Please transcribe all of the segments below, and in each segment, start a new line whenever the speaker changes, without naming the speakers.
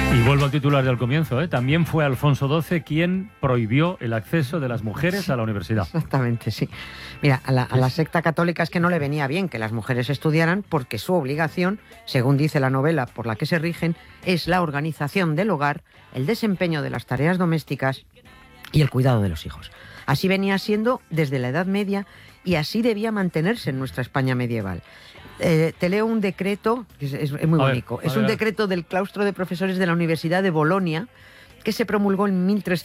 Y vuelvo al titular del comienzo, ¿eh? También fue Alfonso XII quien prohibió el acceso de las mujeres a la universidad.
Exactamente, sí. Mira, a la secta católica es que no le venía bien que las mujeres estudiaran porque su obligación, según dice la novela por la que se rigen, es la organización del hogar, el desempeño de las tareas domésticas y el cuidado de los hijos. Así venía siendo desde la Edad Media y así debía mantenerse en nuestra España medieval. Te leo un decreto, que es muy bonito. Es un decreto del claustro de profesores de la Universidad de Bolonia que se promulgó en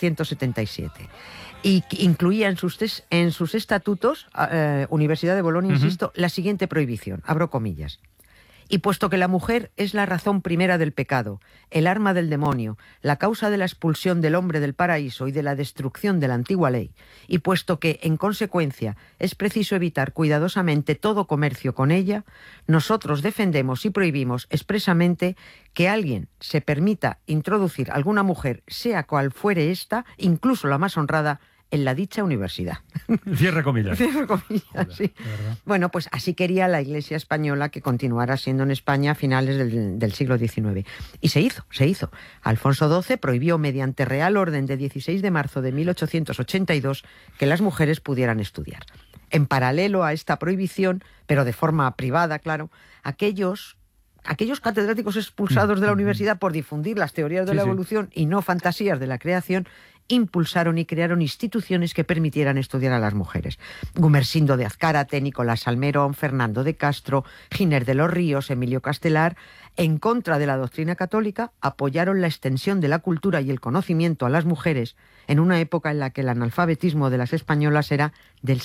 1377 y que incluía en sus estatutos, Universidad de Bolonia, insisto, la siguiente prohibición, abro comillas. Y puesto que la mujer es la razón primera del pecado, el arma del demonio, la causa de la expulsión del hombre del paraíso y de la destrucción de la antigua ley, y puesto que, en consecuencia, es preciso evitar cuidadosamente todo comercio con ella, nosotros defendemos y prohibimos expresamente que alguien se permita introducir alguna mujer, sea cual fuere ésta, incluso la más honrada, en la dicha universidad.
Cierre comillas.
Cierre comillas, joder, sí. Bueno, pues así quería la Iglesia española que continuara siendo en España a finales del siglo XIX. Y se hizo. Alfonso XII prohibió mediante Real Orden de 16 de marzo de 1882 que las mujeres pudieran estudiar. En paralelo a esta prohibición, pero de forma privada, claro, aquellos catedráticos expulsados de la universidad por difundir las teorías de la evolución y no fantasías de la creación, impulsaron y crearon instituciones que permitieran estudiar a las mujeres. Gumersindo de Azcárate, Nicolás Salmerón, Fernando de Castro, Giner de los Ríos, Emilio Castelar, en contra de la doctrina católica, apoyaron la extensión de la cultura y el conocimiento a las mujeres en una época en la que el analfabetismo de las españolas era del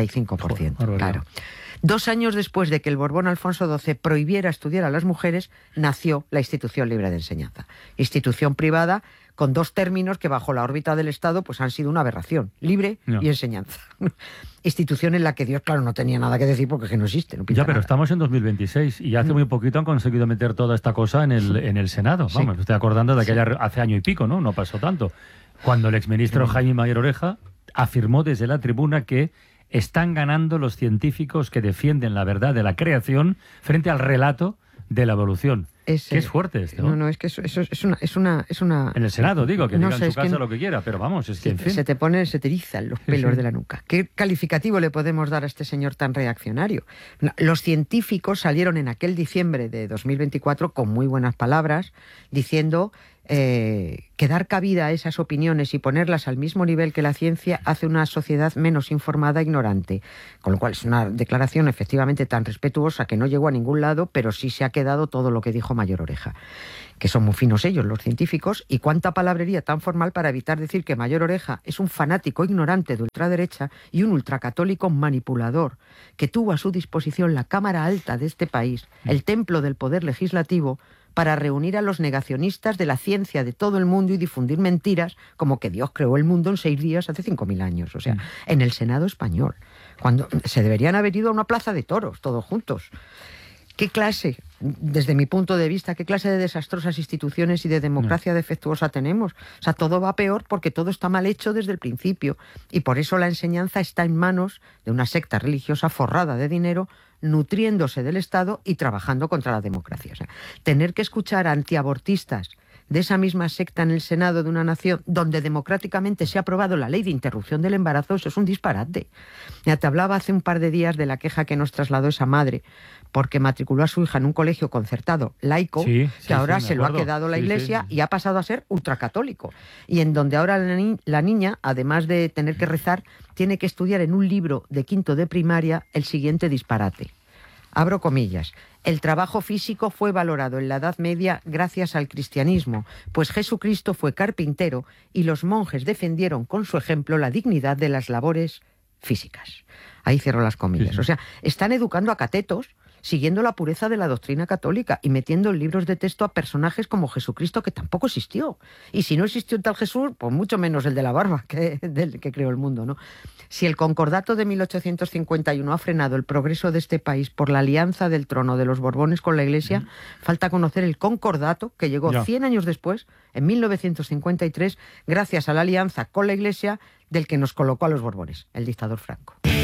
75%. Claro. 2 años después de que el Borbón Alfonso XII prohibiera estudiar a las mujeres, nació la Institución Libre de Enseñanza. Institución privada con 2 términos que bajo la órbita del Estado pues han sido una aberración, libre y enseñanza. Institución en la que Dios, claro, no tenía nada que decir porque no existe. No
ya, pero
nada.
Estamos en 2026 y hace muy poquito han conseguido meter toda esta cosa en el Senado. Vamos, me estoy acordando de aquella hace año y pico, ¿no? No pasó tanto. Cuando el exministro Jaime Mayor Oreja afirmó desde la tribuna que están ganando los científicos que defienden la verdad de la creación frente al relato de la evolución. Que es fuerte esto.
No, es que eso es una...
En el Senado, digo, que
no
diga
sé,
en su casa lo que quiera, pero vamos, es que en fin.
Se te erizan los pelos de la nuca. ¿Qué calificativo le podemos dar a este señor tan reaccionario? Los científicos salieron en aquel diciembre de 2024 con muy buenas palabras, diciendo que dar cabida a esas opiniones y ponerlas al mismo nivel que la ciencia hace una sociedad menos informada e ignorante. Con lo cual es una declaración efectivamente tan respetuosa que no llegó a ningún lado, pero sí se ha quedado todo lo que dijo Mayor Oreja. Que son muy finos ellos, los científicos, y cuánta palabrería tan formal para evitar decir que Mayor Oreja es un fanático ignorante de ultraderecha y un ultracatólico manipulador, que tuvo a su disposición la Cámara Alta de este país, el templo del poder legislativo, para reunir a los negacionistas de la ciencia de todo el mundo y difundir mentiras como que Dios creó el mundo en 6 días hace 5.000 años. O sea, en el Senado español, cuando se deberían haber ido a una plaza de toros, todos juntos. ¿Qué clase, desde mi punto de vista, qué clase de desastrosas instituciones y de democracia defectuosa tenemos? O sea, todo va peor porque todo está mal hecho desde el principio. Y por eso la enseñanza está en manos de una secta religiosa forrada de dinero, nutriéndose del Estado y trabajando contra la democracia. O sea, tener que escuchar a antiabortistas de esa misma secta en el Senado de una nación donde democráticamente se ha aprobado la ley de interrupción del embarazo, eso es un disparate. Ya te hablaba hace un par de días de la queja que nos trasladó esa madre porque matriculó a su hija en un colegio concertado laico, que ahora se lo ha quedado la Iglesia y ha pasado a ser ultracatólico. Y en donde ahora la niña, además de tener que rezar, tiene que estudiar en un libro de 5º de primaria el siguiente disparate. Abro comillas. El trabajo físico fue valorado en la Edad Media gracias al cristianismo, pues Jesucristo fue carpintero y los monjes defendieron con su ejemplo la dignidad de las labores físicas. Ahí cierro las comillas. O sea, están educando a catetos siguiendo la pureza de la doctrina católica y metiendo en libros de texto a personajes como Jesucristo, que tampoco existió. Y si no existió un tal Jesús, pues mucho menos el de la barba, del que creó el mundo, ¿no? Si el concordato de 1851 ha frenado el progreso de este país por la alianza del trono de los Borbones con la Iglesia, falta conocer el concordato que llegó 100 años después, en 1953, gracias a la alianza con la Iglesia del que nos colocó a los Borbones, el dictador Franco.